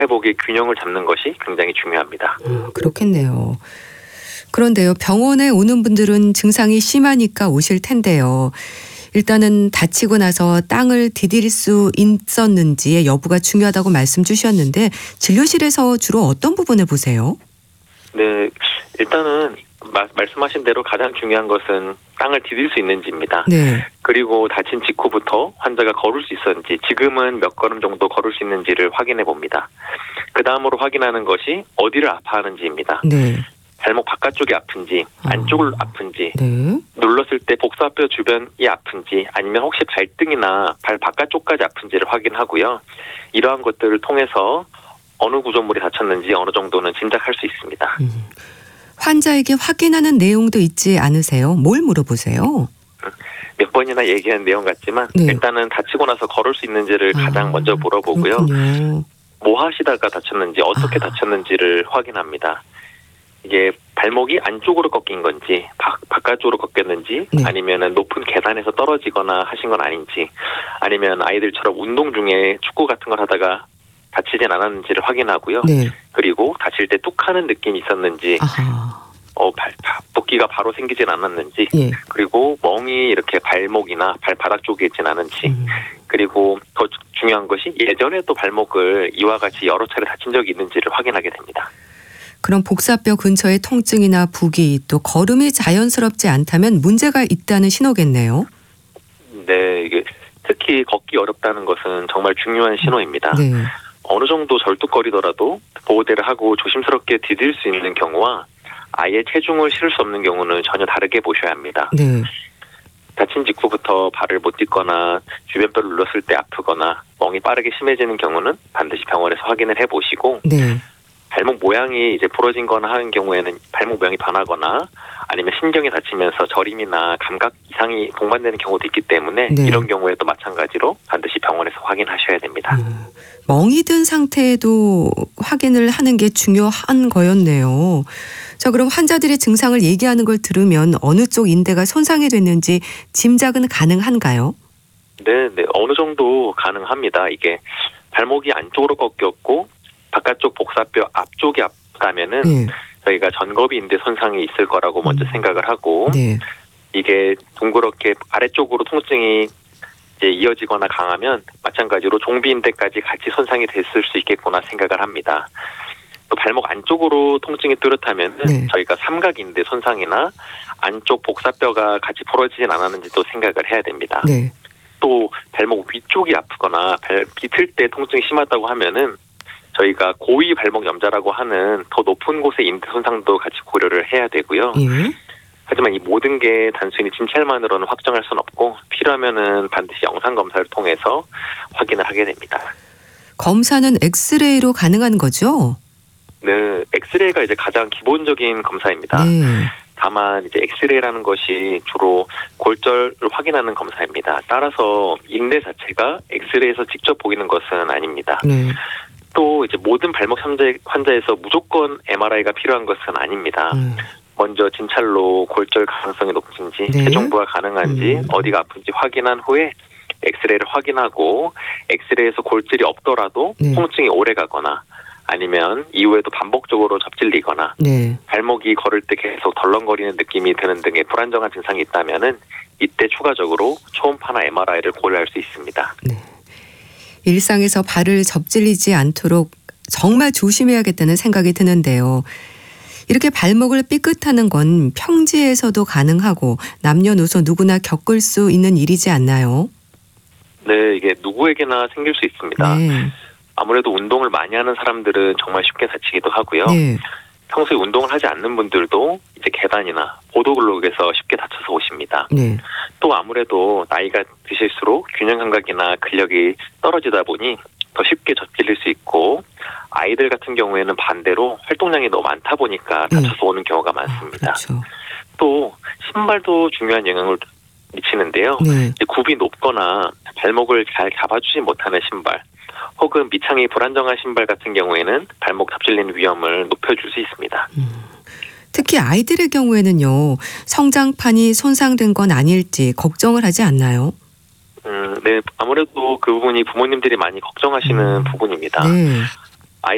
회복의 균형을 잡는 것이 굉장히 중요합니다. 그렇겠네요. 그런데요, 병원에 오는 분들은 증상이 심하니까 오실 텐데요. 일단은 다치고 나서 땅을 디딜 수 있었는지의 여부가 중요하다고 말씀 주셨는데 진료실에서 주로 어떤 부분을 보세요? 네, 일단은 말씀하신 대로 가장 중요한 것은 땅을 디딜 수 있는지입니다. 네. 그리고 다친 직후부터 환자가 걸을 수 있었는지, 지금은 몇 걸음 정도 걸을 수 있는지를 확인해 봅니다. 그 다음으로 확인하는 것이 어디를 아파하는지입니다. 네. 발목 바깥쪽이 아픈지, 안쪽을 아픈지, 네. 눌렀을 때 복사뼈 주변이 아픈지, 아니면 혹시 발등이나 발 바깥쪽까지 아픈지를 확인하고요. 이러한 것들을 통해서 어느 구조물이 다쳤는지 어느 정도는 짐작할 수 있습니다. 환자에게 확인하는 내용도 있지 않으세요? 뭘 물어보세요? 몇 번이나 얘기한 내용 같지만 네. 일단은 다치고 나서 걸을 수 있는지를 가장 먼저 물어보고요. 그렇군요. 뭐 하시다가 다쳤는지, 어떻게 다쳤는지를 확인합니다. 이게 발목이 안쪽으로 꺾인 건지 바깥쪽으로 꺾였는지, 네. 아니면 높은 계단에서 떨어지거나 하신 건 아닌지, 아니면 아이들처럼 운동 중에 축구 같은 걸 하다가 다치진 않았는지를 확인하고요. 네. 그리고 다칠 때 뚝 하는 느낌이 있었는지, 아하. 붓기가 바로 생기진 않았는지, 예. 그리고 멍이 이렇게 발목이나 발바닥 쪽에 있진 않은지, 그리고 더 중요한 것이 예전에도 발목을 이와 같이 여러 차례 다친 적이 있는지를 확인하게 됩니다. 그럼 복사뼈 근처에 통증이나 부기, 또 걸음이 자연스럽지 않다면 문제가 있다는 신호겠네요. 네, 이게 특히 걷기 어렵다는 것은 정말 중요한 신호입니다. 네. 어느 정도 절뚝거리더라도 보호대를 하고 조심스럽게 디딜 수 있는 경우와 아예 체중을 실을 수 없는 경우는 전혀 다르게 보셔야 합니다. 네. 다친 직후부터 발을 못 딛거나 주변뼈를 눌렀을 때 아프거나 멍이 빠르게 심해지는 경우는 반드시 병원에서 확인을 해보시고, 네. 발목 모양이 이제 부러진 거나 하는 경우에는 발목 모양이 변하거나 아니면 신경이 다치면서 저림이나 감각 이상이 동반되는 경우도 있기 때문에 네. 이런 경우에도 마찬가지로 반드시 병원에서 확인하셔야 됩니다. 멍이 든 상태에도 확인을 하는 게 중요한 거였네요. 자, 그럼 환자들의 증상을 얘기하는 걸 들으면 어느 쪽 인대가 손상이 됐는지 짐작은 가능한가요? 네, 어느 정도 가능합니다. 이게 발목이 안쪽으로 꺾였고 바깥쪽 복사뼈 앞쪽이 아프다면은 네. 저희가 전거비 인대 손상이 있을 거라고 먼저 생각을 하고, 네. 이게 둥그렇게 아래쪽으로 통증이 이제 이어지거나 강하면 마찬가지로 종비인대까지 같이 손상이 됐을 수 있겠구나 생각을 합니다. 또 발목 안쪽으로 통증이 뚜렷하면 네. 저희가 삼각인대 손상이나 안쪽 복사뼈가 같이 부러지진 않았는지도 생각을 해야 됩니다. 네. 또 발목 위쪽이 아프거나 비틀 때 통증이 심하다고 하면은 저희가 고위 발목 염좌라고 하는 더 높은 곳의 인대 손상도 같이 고려를 해야 되고요. 예. 하지만 이 모든 게 단순히 진찰만으로는 확정할 수는 없고 필요하면은 반드시 영상 검사를 통해서 확인을 하게 됩니다. 검사는 엑스레이로 가능한 거죠? 네, 엑스레이가 이제 가장 기본적인 검사입니다. 네. 다만 이제 엑스레이라는 것이 주로 골절을 확인하는 검사입니다. 따라서 인대 자체가 엑스레이에서 직접 보이는 것은 아닙니다. 네. 또 이제 모든 발목 환자에서 무조건 MRI가 필요한 것은 아닙니다. 먼저 진찰로 골절 가능성이 높은지, 네. 재정부가 가능한지, 어디가 아픈지 확인한 후에 엑스레이를 확인하고 엑스레이에서 골절이 없더라도 네. 통증이 오래가거나 아니면 이후에도 반복적으로 접질리거나 네. 발목이 걸을 때 계속 덜렁거리는 느낌이 드는 등의 불안정한 증상이 있다면은 이때 추가적으로 초음파나 MRI를 고려할 수 있습니다. 네. 일상에서 발을 접질리지 않도록 정말 조심해야겠다는 생각이 드는데요. 이렇게 발목을 삐끗하는 건 평지에서도 가능하고 남녀노소 누구나 겪을 수 있는 일이지 않나요? 네, 이게 누구에게나 생길 수 있습니다. 네. 아무래도 운동을 많이 하는 사람들은 정말 쉽게 다치기도 하고요. 네. 평소에 운동을 하지 않는 분들도 이제 계단이나 보도블록에서 쉽게 다쳐서 오십니다. 네. 또 아무래도 나이가 드실수록 균형 감각이나 근력이 떨어지다 보니 더 쉽게 접질릴 수 있고, 아이들 같은 경우에는 반대로 활동량이 너무 많다 보니까 다쳐서 오는 경우가 많습니다. 그렇죠. 또 신발도 중요한 영향을 미치는데요. 네. 굽이 높거나 발목을 잘 잡아주지 못하는 신발, 혹은 밑창이 불안정한 신발 같은 경우에는 발목 접질리는 위험을 높여줄 수 있습니다. 특히 아이들의 경우에는요, 성장판이 손상된 건 아닐지 걱정을 하지 않나요? 네, 아무래도 그 부분이 부모님들이 많이 걱정하시는 부분입니다. 네.